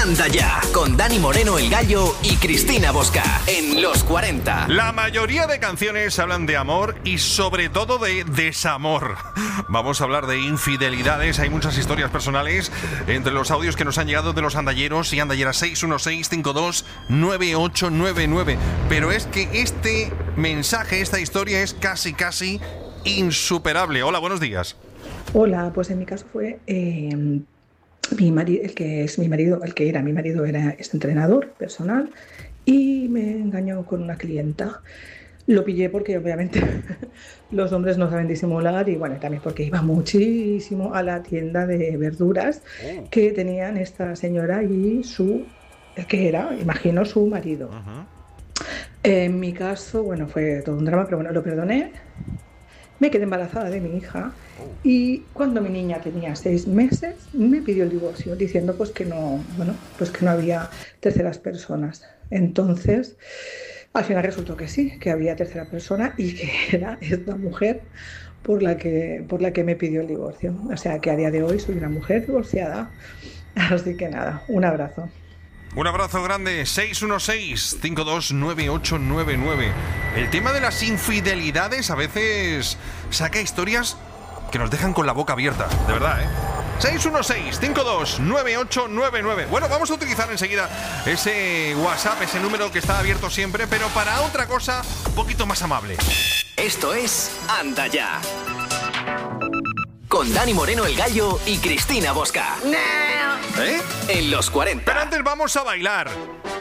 Anda Ya, con Dani Moreno el Gallo y Cristina Bosca, en Los 40. La mayoría de canciones hablan de amor y sobre todo de desamor. Vamos a hablar de infidelidades, hay muchas historias personales entre los audios que nos han llegado de los andalleros y andalleras. 616-529899. Pero es que este mensaje, esta historia es casi insuperable. Hola, buenos días. Hola, pues en mi caso fue mi marido, el que es mi marido, el que era mi marido es entrenador personal y me engañó con una clienta. Lo pillé porque obviamente los hombres no saben disimular y bueno, también porque iba muchísimo a la tienda de verduras que tenían esta señora y el que era, imagino, su marido. En mi caso, bueno, fue todo un drama, pero bueno, lo perdoné. Me quedé embarazada de mi hija y cuando mi niña tenía 6 meses me pidió el divorcio diciendo pues que no había terceras personas. Entonces, al final resultó que sí, que había tercera persona y que era esta mujer por la que me pidió el divorcio. O sea que a día de hoy soy una mujer divorciada. Así que nada, un abrazo. Un abrazo grande, 616-529899. El tema de las infidelidades a veces saca historias que nos dejan con la boca abierta, de verdad, ¿eh? 616-529899. Bueno, vamos a utilizar enseguida ese WhatsApp, ese número que está abierto siempre, pero para otra cosa un poquito más amable. Esto es Anda Ya, con Dani Moreno el Gallo y Cristina Bosca. En Los 40. Pero antes vamos a bailar.